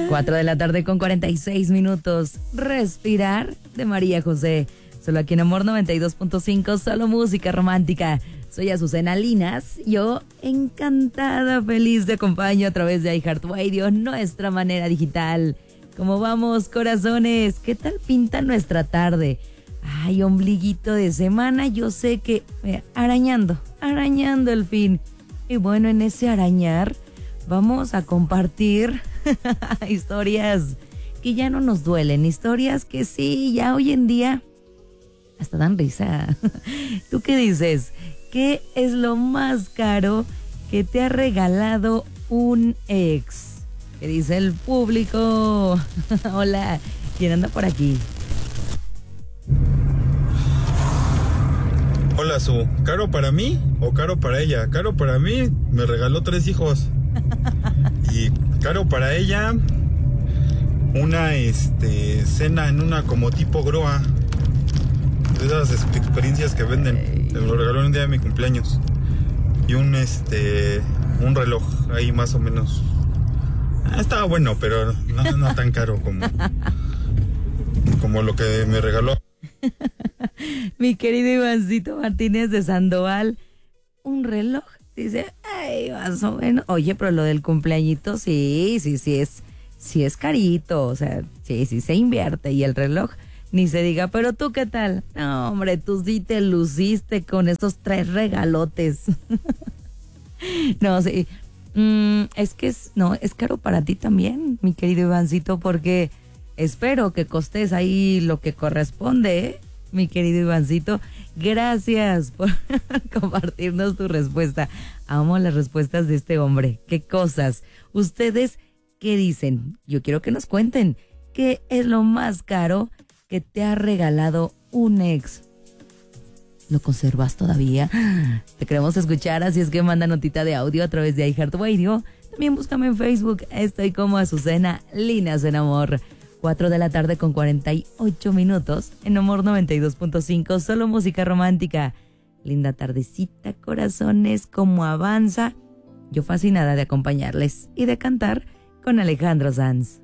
4 de la tarde con 46 minutos. Respirar de María José. Solo aquí en Amor 92.5, solo música romántica. Soy Azucena Linas. Yo encantada, feliz de acompaño a través de iHeartRadio, nuestra manera digital. ¿Cómo vamos, corazones? ¿Qué tal pinta nuestra tarde? Ay, ombliguito de semana, yo sé que arañando el fin. Y bueno, en ese arañar vamos a compartir historias que ya no nos duelen, historias que sí, ya hoy en día hasta dan risa. ¿Tú qué dices? ¿Qué es lo más caro que te ha regalado un ex? ¿Qué dice el público? Hola, ¿quién anda por aquí? Hola, Su. ¿Caro para mí o caro para ella? Caro para mí, me regaló 3 hijos. Y caro para ella, una cena en una como tipo grúa. De esas experiencias que venden. Me lo regaló en un día de mi cumpleaños. Y un reloj ahí más o menos. Estaba bueno, pero no tan caro como lo que me regaló. Mi querido Ivancito Martínez de Sandoval, un reloj, dice, ay, más o menos. Oye, pero lo del cumpleañito, sí es carito, o sea, sí se invierte. Y el reloj, ni se diga, pero tú, ¿qué tal? No, hombre, tú sí te luciste con estos 3 regalotes. No, sí, es que es caro para ti también, mi querido Ivancito, porque espero que costes ahí lo que corresponde, ¿eh? Mi querido Ivancito, gracias por compartirnos tu respuesta. Amo las respuestas de este hombre. ¿Qué cosas? ¿Ustedes qué dicen? Yo quiero que nos cuenten. ¿Qué es lo más caro que te ha regalado un ex? ¿Lo conservas todavía? Te queremos escuchar, así es que manda notita de audio a través de iHeartRadio. También búscame en Facebook. Estoy como Azucena Linas en Amor. 4 de la tarde con 48 minutos en Amor 92.5, solo música romántica. Linda tardecita, corazones, cómo avanza. Yo fascinada de acompañarles y de cantar con Alejandro Sanz.